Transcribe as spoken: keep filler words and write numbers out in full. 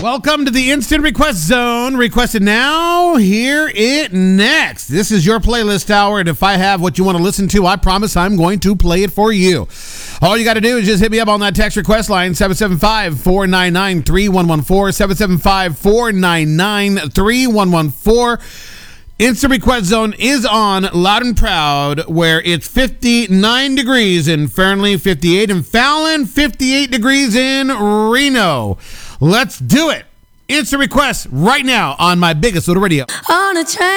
Welcome to the Instant Request Zone. Requested now, hear it next. This is your playlist hour, and if I have what you want to listen to, I promise I'm going to play it for you. All you got to do is just hit me up on that text request line, seven seven five, four nine nine, three one one four, seven seven five, four nine nine, three one one four. Instant Request Zone is on Loud and Proud, where it's fifty-nine degrees in Fernley, fifty-eight in Fallon, fifty-eight degrees in Reno. Let's do it. Instant Request right now on my biggest little radio. On a train.